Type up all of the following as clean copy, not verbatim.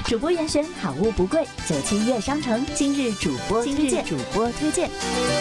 主播严选好物不贵，97悦商城今日主播推荐。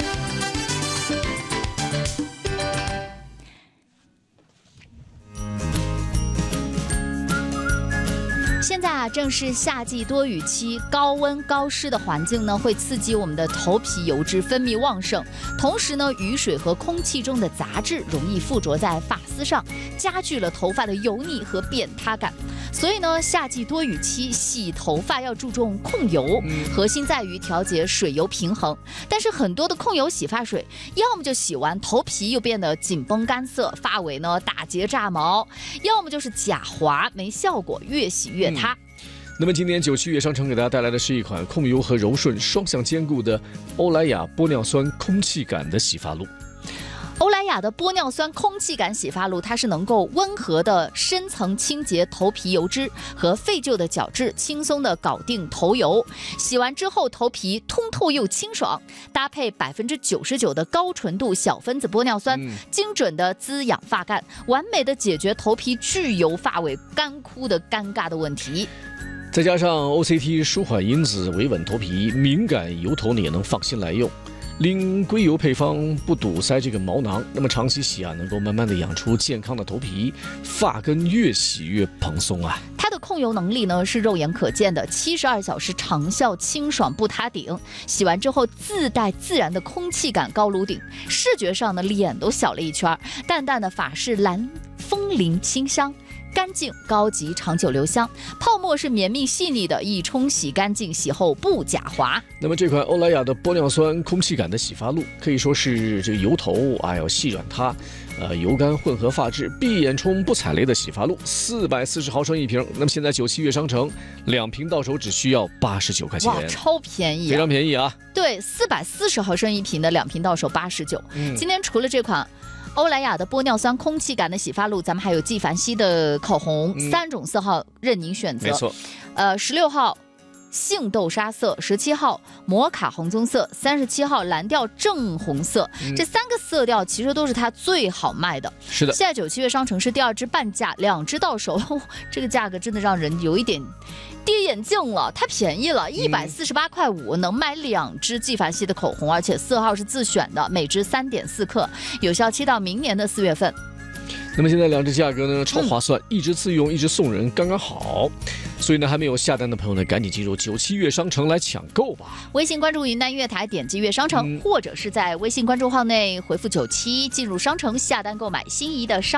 现在啊，正是夏季多雨期，高温高湿的环境呢，会刺激我们的头皮油脂分泌旺盛，同时呢，雨水和空气中的杂质容易附着在发丝上，加剧了头发的油腻和扁塌感。所以呢，夏季多雨期洗头发要注重控油，核心在于调节水油平衡。但是很多的控油洗发水，要么就洗完头皮又变得紧绷干涩，发尾呢打结炸毛，要么就是假滑没效果，越洗越塌。 那么今年97悦商城给大家带来的是一款控油和柔顺双向兼顾的欧莱雅玻尿酸空气感的洗发露。 欧莱雅的玻尿酸空气感洗发露，它是能够温和的深层清洁头皮油脂和废旧的角质，轻松的搞定头油。洗完之后，头皮通透又清爽，搭配99%的高纯度小分子玻尿酸，精准的滋养发干，完美的解决头皮巨油发尾干枯的尴尬的问题。 再加上 OCT 舒缓因子，维稳头皮，敏感油头呢也能放心来用。令硅油配方不堵塞这个毛囊，那么长期洗啊，能够慢慢的养出健康的头皮，发根越洗越蓬松啊。 它的控油能力呢是肉眼可见的，72小时长效清爽不塌顶，洗完之后自带自然的空气感高颅顶，视觉上呢脸都小了一圈，淡淡的法式蓝风铃清香。干净高级长久留香，泡沫是绵密细腻的，一冲洗干净，洗后不假滑。 那么这款欧莱雅的玻尿酸空气感的洗发露，可以说是这个油头要细软塌，油干混合发质，闭眼冲不踩雷的洗发露，440毫升一瓶。那么现在97悦商城2瓶到手只需要89块钱， 哇，超便宜， 非常便宜啊！ 对，440毫升一瓶的2瓶到手89。今天除了这款欧莱雅的玻尿酸空气感的洗发露，咱们还有纪梵希的口红，3种色号任您选择。 没错 ，16号杏豆沙色，17号摩卡红棕色，37号蓝调正红色。这3个色调其实都是它最好卖的。 是的， 现在97悦商城是第2支半价，2支到手，这个价格真的让人有一点跌眼镜了，太便宜了，148块5能买2支纪梵希的口红，而且色号是自选的，每支3.4克，有效期到明年的4月份。 那么现在2支价格呢超划算，一支自用，一支送人，刚刚好。所以呢，还没有下单的朋友呢，赶紧进入97悦商城来抢购吧。 微信关注云南粤台，点击悦商城，或者是在微信关注号内回复97进入商城下单购买心仪的商